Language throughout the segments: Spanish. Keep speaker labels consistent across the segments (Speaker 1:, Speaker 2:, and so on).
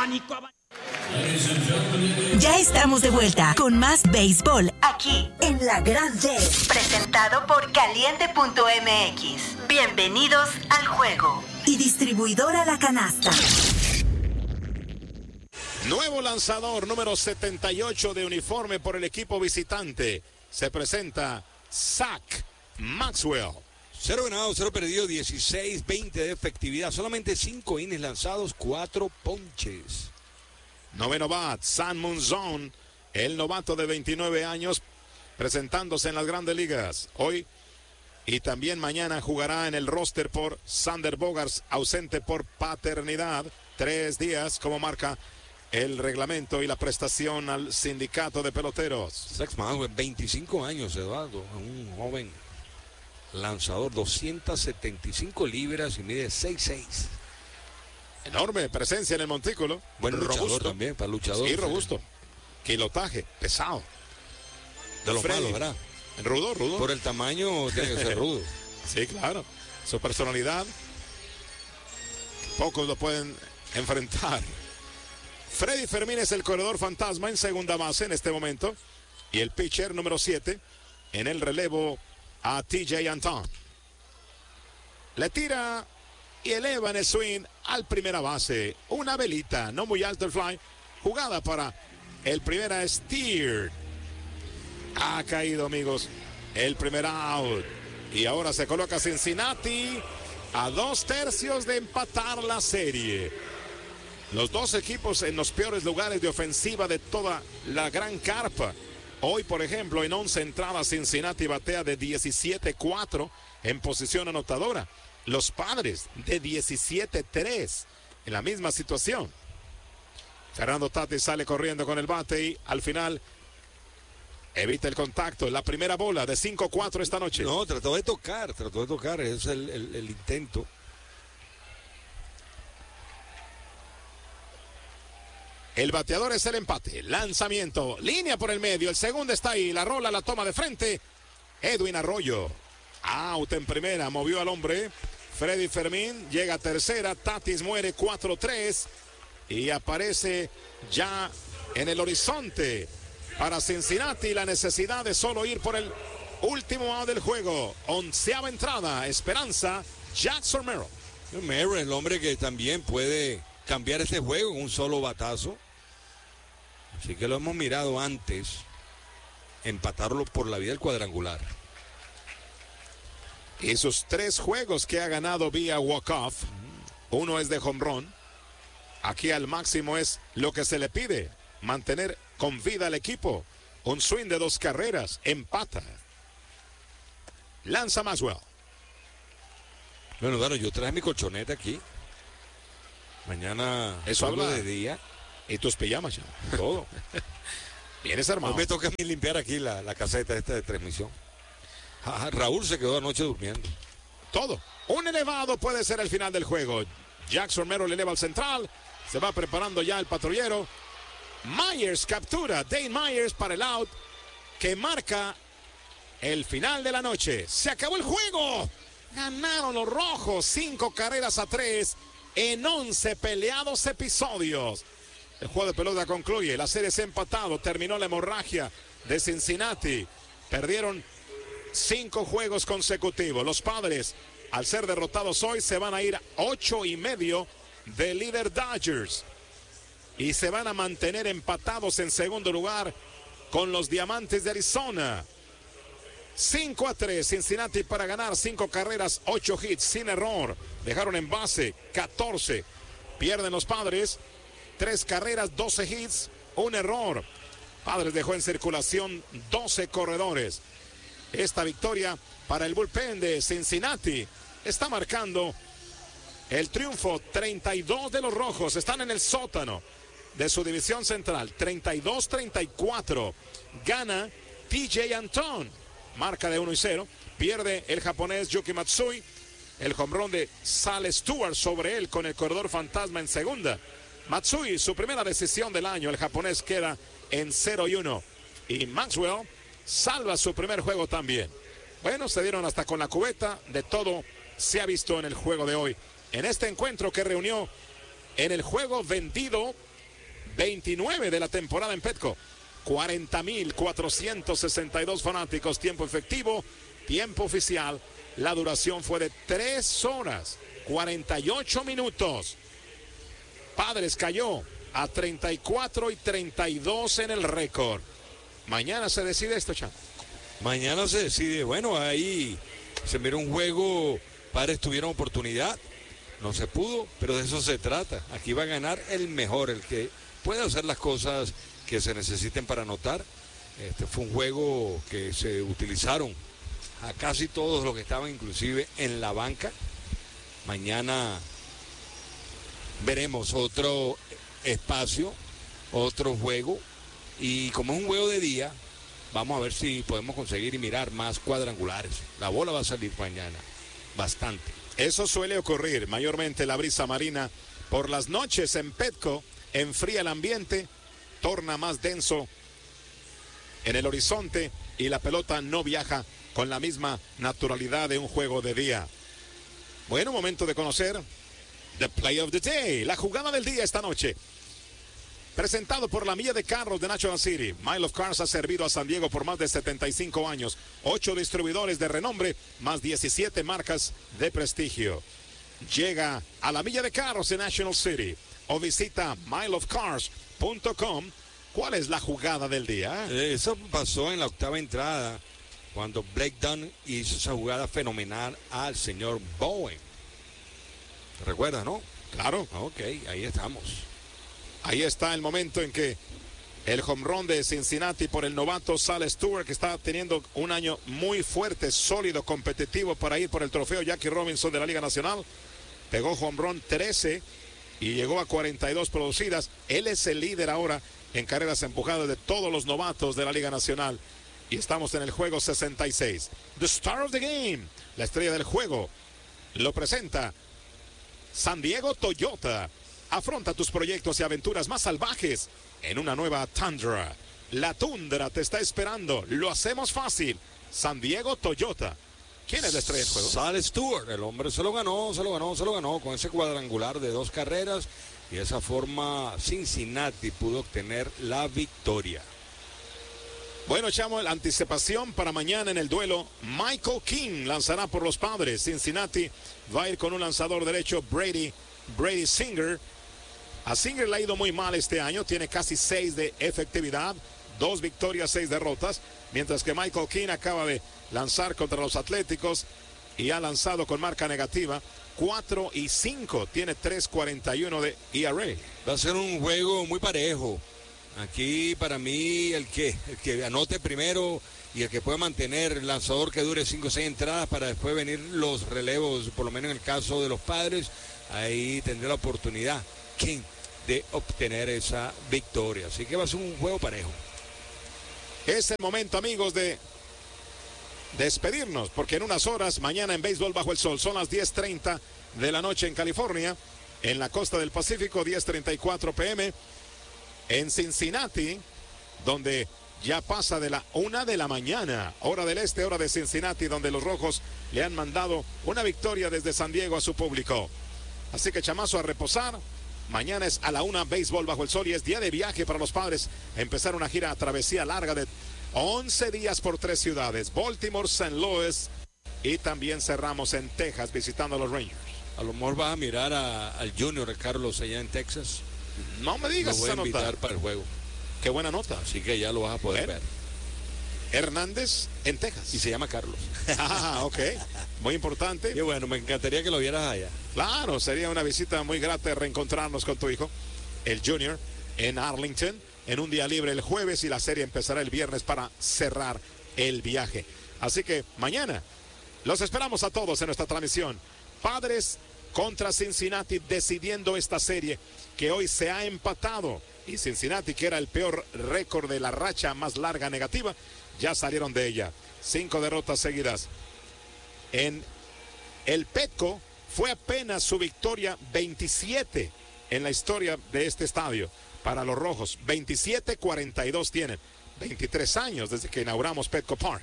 Speaker 1: abanico.
Speaker 2: Ya estamos de vuelta con más béisbol aquí en La Grande. Presentado por Caliente.mx. Bienvenidos al juego. Y distribuidora La Canasta.
Speaker 3: Nuevo lanzador número 78 de uniforme por el equipo visitante. Se presenta Zach Maxwell.
Speaker 4: 0 ganados, 0 perdidos, 16-20 de efectividad. Solamente 5 innings lanzados, 4 ponches.
Speaker 3: Noveno bat, San Munzon, el novato de 29 años, presentándose en las grandes ligas. Hoy y también mañana jugará en el roster por Sander Bogaerts, ausente por paternidad. 3 días, como marca el reglamento y la prestación al sindicato de peloteros.
Speaker 4: Zach Maxwell, 25 años, Eduardo, un joven lanzador, 275 libras y mide 6'6".
Speaker 3: Enorme presencia en el montículo.
Speaker 4: Buen luchador
Speaker 3: robusto
Speaker 4: también, para luchador.
Speaker 3: Sí, robusto. Kilotaje, pesado.
Speaker 4: De los
Speaker 3: Freddy,
Speaker 4: malos, ¿verdad?
Speaker 3: Rudo.
Speaker 4: Por el tamaño tiene que ser rudo.
Speaker 3: Sí, claro. Su personalidad, pocos lo pueden enfrentar. Freddy Fermín es el corredor fantasma en segunda base en este momento. Y el pitcher número 7 en el relevo a TJ Antón. Le tira y eleva en el swing al primera base. Una velita, no muy alto el fly. Jugada para el primera steer. Ha caído, amigos, el primer out. Y ahora se coloca Cincinnati a 2/3 de empatar la serie. Los dos equipos en los peores lugares de ofensiva de toda la gran carpa. Hoy, por ejemplo, en 11 entradas, Cincinnati batea de 17-4 en posición anotadora. Los Padres de 17-3 en la misma situación. Fernando Tatis sale corriendo con el bate y al final evita el contacto. La primera bola de 5-4 esta noche.
Speaker 4: No, trató de tocar, es el intento.
Speaker 3: El bateador es el empate. Lanzamiento, línea por el medio. El segundo está ahí. La rola, la toma de frente. Edwin Arroyo. Out en primera. Movió al hombre. Freddy Fermín llega a tercera. Tatis muere 4-3. Y aparece ya en el horizonte para Cincinnati la necesidad de solo ir por el último out del juego. 11ª entrada. Esperanza. Jackson Merrill.
Speaker 4: Merrill, el hombre que también puede cambiar este juego en un solo batazo. Así que lo hemos mirado antes, empatarlo por la vía del cuadrangular.
Speaker 3: Y sus 3 juegos que ha ganado vía walk-off, uno es de home run. Aquí al máximo es lo que se le pide, mantener con vida al equipo. Un swing de 2 carreras, empata. Lanza Maxwell.
Speaker 4: Bueno, Dano, yo traje mi colchoneta aquí. Mañana
Speaker 3: eso habla
Speaker 4: de día.
Speaker 3: Y tus pijamas ya. Todo. Vienes armado.
Speaker 4: Hoy me toca a mí limpiar aquí la caseta esta de transmisión. Raúl se quedó anoche durmiendo.
Speaker 3: Todo. Un elevado puede ser el final del juego. Jackson Merrill eleva al central. Se va preparando ya el patrullero. Myers captura. Dane Myers para el out que marca el final de la noche. Se acabó el juego. Ganaron los rojos. 5-3 en 11 peleados episodios. El juego de pelota concluye. La serie se ha empatado. Terminó la hemorragia de Cincinnati. Perdieron 5 juegos consecutivos. Los Padres, al ser derrotados hoy, se van a ir a 8.5 del líder Dodgers. Y se van a mantener empatados en segundo lugar con los Diamantes de Arizona. 5-3 Cincinnati para ganar. 5 carreras, 8 hits sin error. Dejaron en base 14. Pierden los Padres. 3 carreras, 12 hits, 1 error. Padres dejó en circulación 12 corredores. Esta victoria para el bullpen de Cincinnati está marcando el triunfo. 32 de los rojos están en el sótano de su división central. 32-34. Gana TJ Antón. Marca de 1-0. Pierde el japonés Yuki Matsui. El jonrón de Sal Stewart sobre él con el corredor fantasma en segunda. Matsui, su primera decisión del año. El japonés queda en 0-1. Y Maxwell salva su primer juego también. Bueno, se dieron hasta con la cubeta. De todo se ha visto en el juego de hoy. En este encuentro que reunió en el juego vendido 29 de la temporada en Petco. 40,462 fanáticos, tiempo efectivo, tiempo oficial. La duración fue de 3 horas, 48 minutos. Padres cayó a 34-32 en el récord. Mañana se decide esto, Chan.
Speaker 4: Mañana se decide. Bueno, ahí se miró un juego. Padres tuvieron oportunidad. No se pudo, pero de eso se trata. Aquí va a ganar el mejor, el que puede hacer las cosas que se necesiten para anotar. Este fue un juego que se utilizaron a casi todos los que estaban inclusive en la banca. Mañana veremos otro espacio, otro juego, y como es un juego de día, vamos a ver si podemos conseguir y mirar más cuadrangulares. La bola va a salir mañana, bastante.
Speaker 3: Eso suele ocurrir, mayormente la brisa marina por las noches en Petco enfría el ambiente, torna más denso en el horizonte y la pelota no viaja con la misma naturalidad de un juego de día. Bueno, momento de conocer The Play of the Day, la jugada del día esta noche. Presentado por la milla de carros de National City. Mile of Cars ha servido a San Diego por más de 75 años. 8 distribuidores de renombre, más 17 marcas de prestigio. Llega a la milla de carros de National City o visita mileofcars.com. ¿Cuál es la jugada del día?
Speaker 4: Eso pasó en la octava entrada, cuando Blake Dunn hizo esa jugada fenomenal al señor Bowen. ¿Te recuerdas, no?
Speaker 3: Claro.
Speaker 4: Ok, ahí estamos.
Speaker 3: Ahí está el momento en que el home run de Cincinnati por el novato Sal Stewart, que está teniendo un año muy fuerte, sólido, competitivo para ir por el trofeo Jackie Robinson de la Liga Nacional. Pegó home run 13 y llegó a 42 producidas. Él es el líder ahora en carreras empujadas de todos los novatos de la Liga Nacional. Y estamos en el juego 66. The Star of the Game, la estrella del juego, lo presenta San Diego Toyota. Afronta tus proyectos y aventuras más salvajes en una nueva Tundra. La Tundra te está esperando. Lo hacemos fácil. San Diego Toyota. ¿Quién es la estrella del juego?
Speaker 4: Sal Stewart. El hombre se lo ganó con ese cuadrangular de 2 carreras. Y de esa forma Cincinnati pudo obtener la victoria.
Speaker 3: Bueno, Chamo, la anticipación para mañana en el duelo. Michael King lanzará por los Padres. Cincinnati va a ir con un lanzador derecho, Brady Singer. A Singer le ha ido muy mal este año, tiene casi 6 de efectividad, 2 victorias, 6 derrotas, mientras que Michael King acaba de lanzar contra los Atléticos y ha lanzado con marca negativa, 4-5, tiene 3.41 de ERA.
Speaker 4: Va a ser un juego muy parejo. Aquí para mí el que anote primero y el que pueda mantener el lanzador que dure 5 o 6 entradas para después venir los relevos, por lo menos en el caso de los Padres, ahí tendrá la oportunidad King de obtener esa victoria. Así que va a ser un juego parejo.
Speaker 3: Es el momento, amigos, de despedirnos, porque en unas horas, mañana en Béisbol Bajo el Sol, son las 10:30 de la noche en California, en la costa del Pacífico, 10:34 p.m. en Cincinnati, donde ya pasa de la 1 de la mañana, hora del este, hora de Cincinnati, donde los rojos le han mandado una victoria desde San Diego a su público. Así que, chamazo, a reposar. Mañana es a la 1 Béisbol Bajo el Sol y es día de viaje para los Padres. Empezar una gira a travesía larga de 11 días por 3 ciudades. Baltimore, St. Louis y también cerramos en Texas visitando a los Rangers.
Speaker 4: A lo mejor vas a mirar al Junior Carlos allá en Texas.
Speaker 3: No me digas esa nota.
Speaker 4: Lo voy a invitar para el juego.
Speaker 3: Qué buena nota.
Speaker 4: Así que ya lo vas a poder ver.
Speaker 3: Hernández en Texas.
Speaker 4: Y se llama Carlos.
Speaker 3: Ah, ok. Muy importante.
Speaker 4: Y bueno, me encantaría que lo vieras allá.
Speaker 3: Claro, sería una visita muy grata reencontrarnos con tu hijo, el Junior, en Arlington, en un día libre el jueves y la serie empezará el viernes para cerrar el viaje. Así que mañana los esperamos a todos en nuestra transmisión. Padres contra Cincinnati decidiendo esta serie que hoy se ha empatado. Y Cincinnati, que era el peor récord de la racha más larga negativa, ya salieron de ella. 5 derrotas seguidas. En el Petco fue apenas su victoria 27 en la historia de este estadio para los rojos. 27-42 tienen. 23 años desde que inauguramos Petco Park.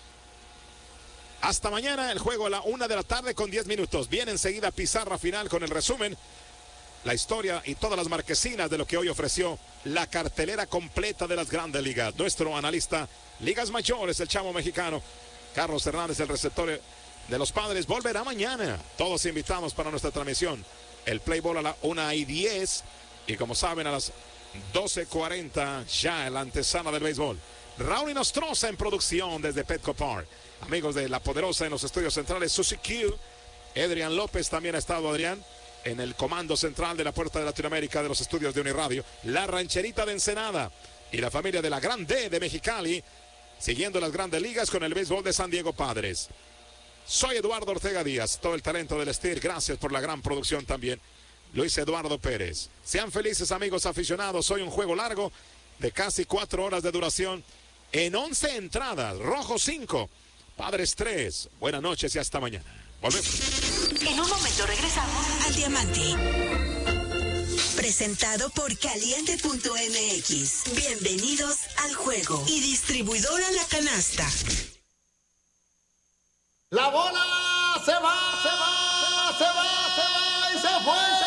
Speaker 3: Hasta mañana, el juego a la 1 de la tarde con 10 minutos. Viene enseguida pizarra final con el resumen la historia y todas las marquesinas de lo que hoy ofreció la cartelera completa de las grandes ligas. Nuestro analista Ligas Mayores, el chamo mexicano, Carlos Hernández, el receptor de los Padres, volverá mañana. Todos invitamos para nuestra transmisión. El play ball a la 1:10 y como saben a las 12:40 ya en la antesala del béisbol. Raúl Inostroza en producción desde Petco Park. Amigos de La Poderosa en los estudios centrales, Susie Q. Adrián López también ha estado, Adrián, en el comando central de la Puerta de Latinoamérica de los estudios de Uniradio. La Rancherita de Ensenada y la familia de la Gran D de Mexicali, siguiendo las grandes ligas con el béisbol de San Diego Padres. Soy Eduardo Ortega Díaz, todo el talento del Steer. Gracias por la gran producción también, Luis Eduardo Pérez. Sean felices, amigos aficionados. Hoy un juego largo de casi 4 horas de duración en 11 entradas. Rojos 5, Padres 3. Buenas noches y hasta mañana. Volvemos.
Speaker 2: En un momento regresamos al Diamante. Presentado por Caliente.mx. Bienvenidos al juego. Y distribuidora La Canasta.
Speaker 1: La bola se va y se fue.